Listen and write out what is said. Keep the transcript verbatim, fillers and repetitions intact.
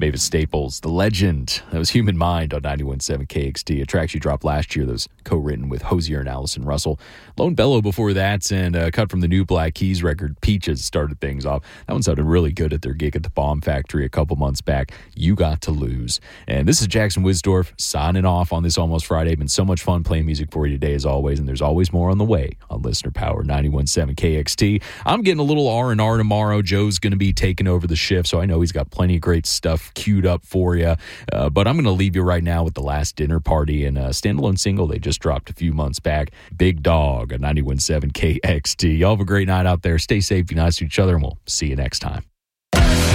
Mavis Staples, the legend. That was Human Mind on ninety-one point seven K X T. A track she dropped last year that was co-written with Hosier and Allison Russell. Lone Bellow before that, and a cut from the new Black Keys record, Peaches, started things off. That one sounded really good at their gig at the Bomb Factory a couple months back. You Got to Lose. And this is Jackson Wisdorf signing off on this Almost Friday. Been so much fun playing music for you today as always, and there's always more on the way on Listener Power ninety-one point seven K X T. I'm getting a little R and R tomorrow. Joe's going to be taking over the shift, so I know he's got plenty of great stuff queued up for you. Uh, but I'm going to leave you right now with The Last Dinner Party and a standalone single they just dropped a few months back, Big Dog on ninety-one point seven K X T. Y'all have a great night out there. Stay safe, be nice to each other, and we'll see you next time.